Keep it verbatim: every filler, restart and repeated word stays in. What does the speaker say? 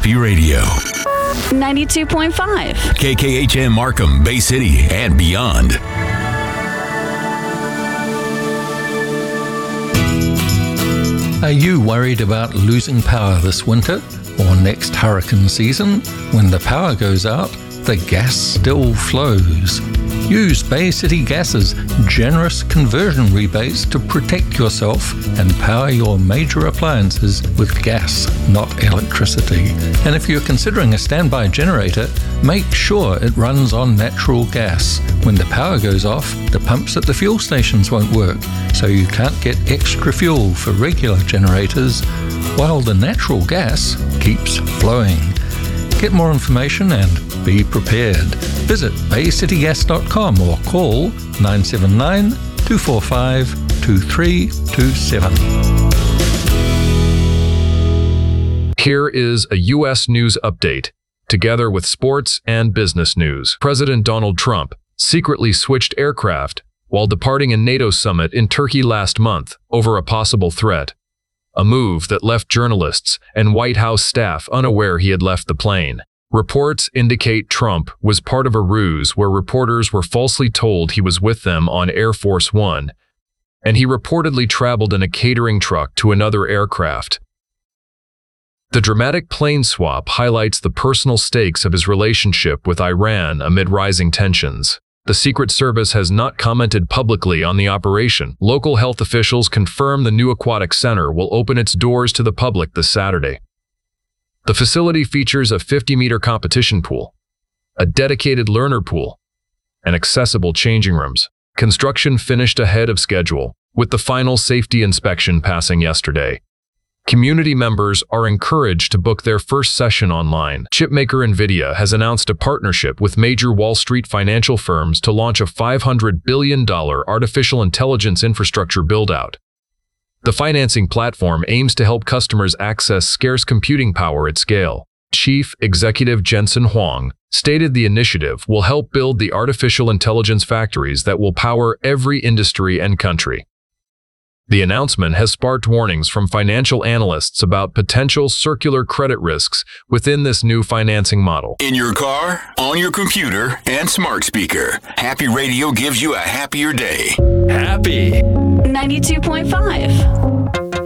Happy Radio. ninety-two point five. K K H M Markham, Bay City, and beyond. Are you worried about losing power this winter or next hurricane season? When the power goes out, the gas still flows. Use Bay City Gas's generous conversion rebates to protect yourself and power your major appliances with gas, not electricity. And if you're considering a standby generator, make sure it runs on natural gas. When the power goes off, the pumps at the fuel stations won't work, so you can't get extra fuel for regular generators, while the natural gas keeps flowing. Get more information and be prepared. Visit bay city gas dot com or call nine seven nine, two four five, two three two seven. Here is a U S news update, together with sports and business news. President Donald Trump secretly switched aircraft while departing a NATO summit in Turkey last month over a possible threat, a move that left journalists and White House staff unaware he had left the plane. Reports indicate Trump was part of a ruse where reporters were falsely told he was with them on Air Force One, and he reportedly traveled in a catering truck to another aircraft. The dramatic plane swap highlights the personal stakes of his relationship with Iran amid rising tensions. The Secret Service has not commented publicly on the operation. Local health officials confirm the new aquatic center will open its doors to the public this Saturday. The facility features a fifty-meter competition pool, a dedicated learner pool, and accessible changing rooms. Construction finished ahead of schedule, with the final safety inspection passing yesterday. Community members are encouraged to book their first session online. Chipmaker NVIDIA has announced a partnership with major Wall Street financial firms to launch a five hundred billion dollars artificial intelligence infrastructure build-out. The financing platform aims to help customers access scarce computing power at scale. Chief Executive Jensen Huang stated the initiative will help build the artificial intelligence factories that will power every industry and country. The announcement has sparked warnings from financial analysts about potential circular credit risks within this new financing model. In your car, on your computer, and smart speaker, Happy Radio gives you a happier day. Happy. ninety-two point five.